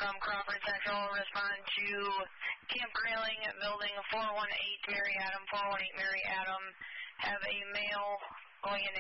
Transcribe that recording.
from Crawford Central, respond to Camp Grayling, building 418 Mary Adam, 418 Mary Adam. Have a male going into